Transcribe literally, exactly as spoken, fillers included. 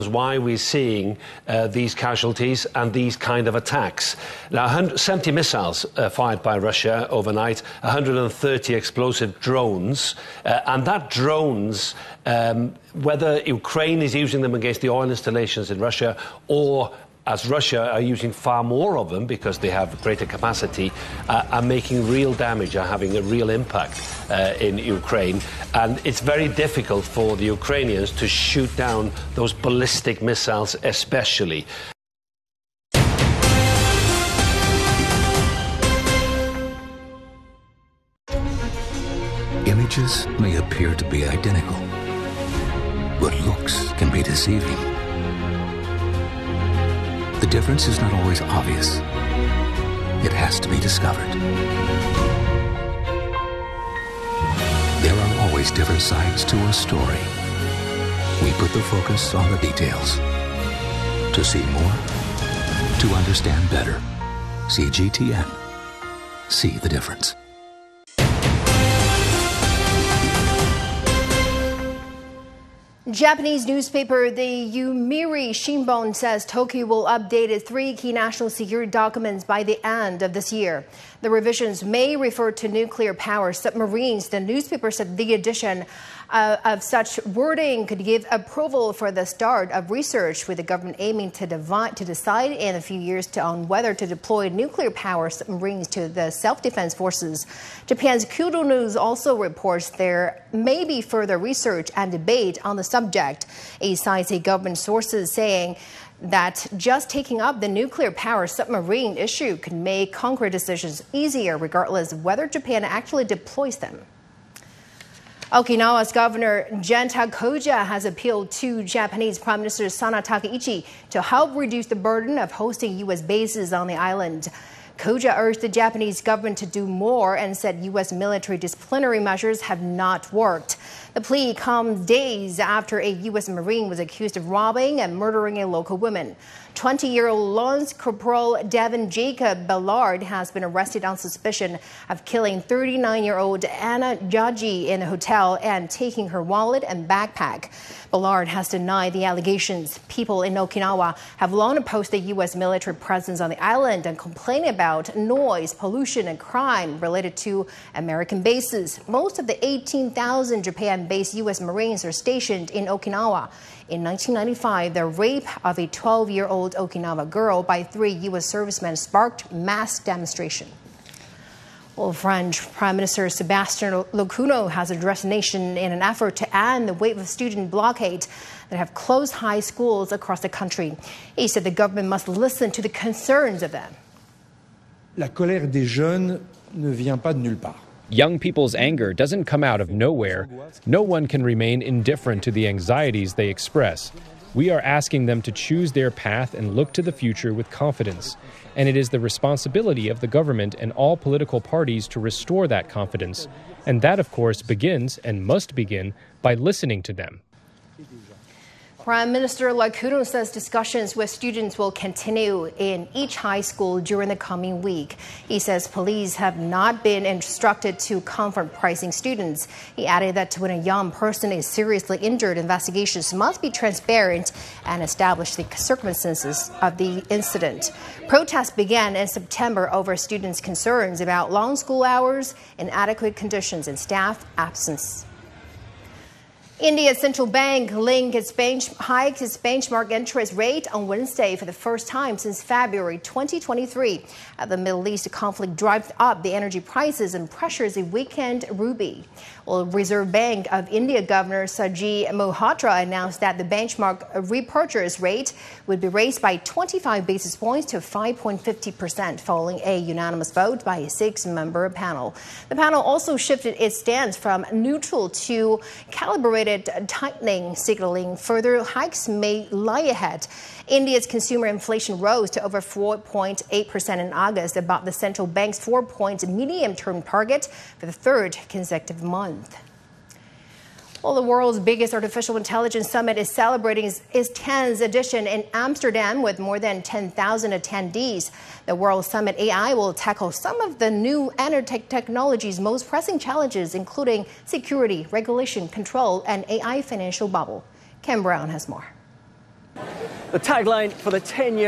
why we're seeing uh, these casualties and these kind of attacks. Now, one hundred seventy missiles uh, fired by Russia overnight, one hundred thirty explosive drones, uh, and that drones, um, whether Ukraine is using them against the oil installations in Russia or as Russia are using far more of them because they have greater capacity, uh, are making real damage, are having a real impact uh, in Ukraine. And it's very difficult for the Ukrainians to shoot down those ballistic missiles especially. Images may appear to be identical, but looks can be deceiving. The difference is not always obvious. It has to be discovered. There are always different sides to a story. We put the focus on the details. To see more, to understand better. C G T N. See the difference. Japanese newspaper the Yomiuri Shimbun says Tokyo will update its three key national security documents by the end of this year. The revisions may refer to nuclear power submarines. The newspaper said the addition uh, of such wording could give approval for the start of research, with the government aiming to, divide, to decide in a few years to, on whether to deploy nuclear power submarines to the self-defense forces. Japan's Kyodo News also reports there may be further research and debate on the subject. A cites government sources saying that just taking up the nuclear power submarine issue could make concrete decisions easier, regardless of whether Japan actually deploys them. Okinawa's Governor Genta Koja has appealed to Japanese Prime Minister Sana Takaichi to help reduce the burden of hosting U S bases on the island. Koja urged the Japanese government to do more and said U S military disciplinary measures have not worked. The plea comes days after a U S Marine was accused of robbing and murdering a local woman. twenty-year-old Lance Corporal Devin Jacob Ballard has been arrested on suspicion of killing thirty-nine-year-old Anna Yaji in a hotel and taking her wallet and backpack. Ballard has denied the allegations. People in Okinawa have long opposed the U S military presence on the island and complain about noise, pollution, and crime related to American bases. Most of the eighteen thousand Japan-based U S Marines are stationed in Okinawa. In nineteen ninety-five, the rape of a twelve-year-old Okinawa girl by three U S servicemen sparked mass demonstration. Well, French Prime Minister Sébastien Lecornu has addressed the nation in an effort to end the wave of student blockade that have closed high schools across the country. He said the government must listen to the concerns of them. La colère des jeunes ne vient pas de nulle part. Young people's anger doesn't come out of nowhere. No one can remain indifferent to the anxieties they express. We are asking them to choose their path and look to the future with confidence. And it is the responsibility of the government and all political parties to restore that confidence. And that, of course, begins and must begin by listening to them. Prime Minister Lecornu says discussions with students will continue in each high school during the coming week. He says police have not been instructed to confront pricing students. He added that when a young person is seriously injured, investigations must be transparent and establish the circumstances of the incident. Protests began in September over students' concerns about long school hours, inadequate conditions, and staff absence. India's central bank linked its bench, hiked its benchmark interest rate on Wednesday for the first time since February twenty twenty-three. Uh, the Middle East conflict drives up the energy prices and pressures a weakened rupee. Well, Reserve Bank of India Governor Sajid Malhotra announced that the benchmark repurchase rate would be raised by twenty-five basis points to five point five zero percent following a unanimous vote by a six-member panel. The panel also shifted its stance from neutral to calibrated tightening, signaling further hikes may lie ahead. India's consumer inflation rose to over four point eight percent in August, about the central bank's four-point medium-term target for the third consecutive month. Well, the world's biggest artificial intelligence summit is celebrating its tenth edition in Amsterdam with more than ten thousand attendees. The World Summit A I will tackle some of the new energy technology's most pressing challenges, including security, regulation, control, and A I financial bubble. Ken Brown has more. The tagline for the ten-year